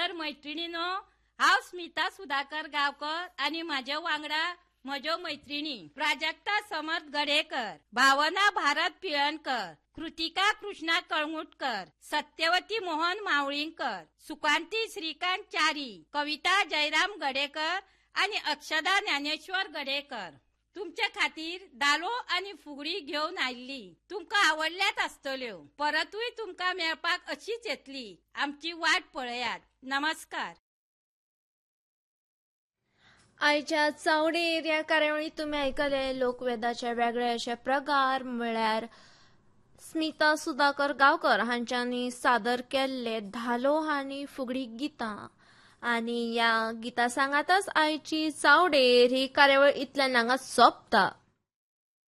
तर मैत्रिणीनो, हांव स्मिता सुधाकर गांवकर आणि माझ्या वांगडा म्हज्यो मैत्रिणी प्राजक्ता समर्थ गडेकर, भावना भारत पिळणकर, कृतिका कृष्णा कळंगुटकर, सत्यवती मोहन मावळींकर, सुकांती श्रीकांत चारी, कविता जयराम गडेकर आणि अक्षदा ज्ञानेश्वर गडेकर तुमच्या खातीर धालो आणि फुगडी घेऊन आयिल्ली. तुमकां आवडल्यात आसतल्यो. परतूय तुमकां मेळपाक अशीच येतली. आमची वाट पळयात. नमस्कार. आयच्या चावडेर ह्या कार्यावळीत तुम्ही आयकले लोकवेदाचे वेगळे असे प्रकार म्हळ्यार स्मिता सुधाकर गांवकर हांच्यांनी सादर केल्ले धालो आनी फुगडी गितां. आणि या गितां सांगातच आयची चावडेर ही कार्यावळ इतल्यान हांगा सोंपता.